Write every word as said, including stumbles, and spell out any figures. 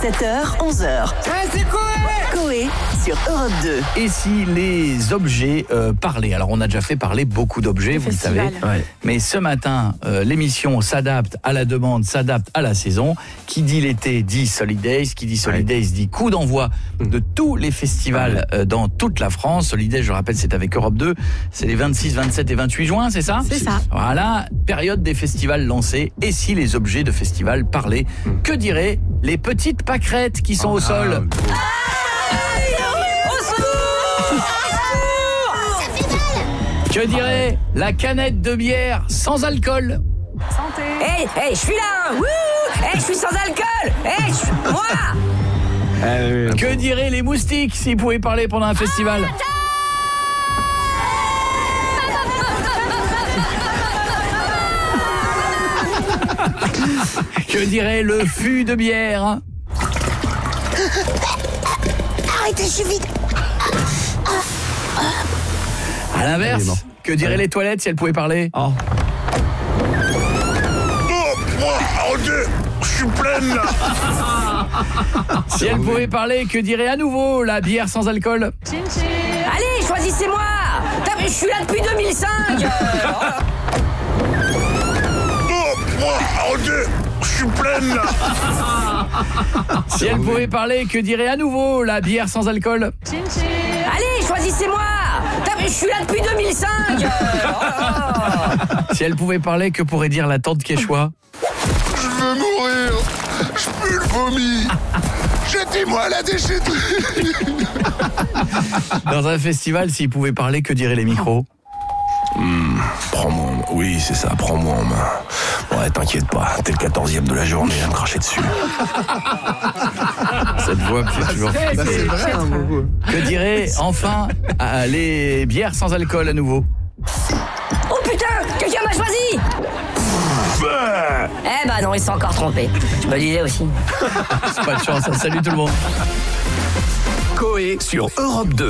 sept heures, onze heures. Ouais, c'est Coé Coé sur Europe deux. Et si les objets euh, parlaient? Alors on a déjà fait parler beaucoup d'objets, vous le savez. Ouais. Mais ce matin, euh, l'émission s'adapte à la demande, s'adapte à la saison. Qui dit l'été dit Solidays, qui dit Solidays ouais. dit coup d'envoi de tous les festivals euh, dans toute la France. Solidays, je rappelle, c'est avec Europe deux. C'est les vingt-six, vingt-sept et vingt-huit juin, c'est ça? C'est ça. Voilà, période des festivals lancés. Et si les objets de festival parlaient? Que diraient les petites pâquerettes qui sont oh, au sol? Ah, Que dirait la canette de bière sans alcool? Santé. Hey, hey, je suis là. Wouh. Hey, je suis sans alcool. Hey, je suis moi. Euh, que diraient les moustiques s'ils pouvaient parler pendant un festival? Que dirait le fût de bière? Arrêtez, je suis vide. À l'inverse, que diraient les toilettes si elles pouvaient parler? Oh. Oh, Dieu, je suis pleine là. Si elles pouvaient parler, que dirait à nouveau la bière sans alcool? Chin chin. Allez, choisissez-moi. Je suis là depuis deux mille cinq. Oh, Dieu, je suis pleine là. Si elles pouvaient parler, que dirait à nouveau la bière sans alcool? Chin chin. Allez, choisissez-moi. Je suis là depuis deux mille cinq. Si elle pouvait parler, que pourrait dire la tante Quechua? Je veux mourir. Je pue le vomi. Jetez-moi à la déchetterie. Dans un festival, s'ils pouvaient parler, que diraient les micros? Mmh, prends-moi en main. Oui, c'est ça, prends-moi en main. Ouais, t'inquiète pas, t'es le quatorzième de la journée à me cracher dessus. Cette voix me fait toujours flipper. Bah, c'est vrai, hein, beaucoup. Que diraient enfin euh, les bières sans alcool à nouveau? Oh putain, quelqu'un m'a choisi. Eh bah non, il s'est encore trompé. Je me disais aussi. C'est pas de chance, hein. Salut tout le monde. Coé sur Europe deux.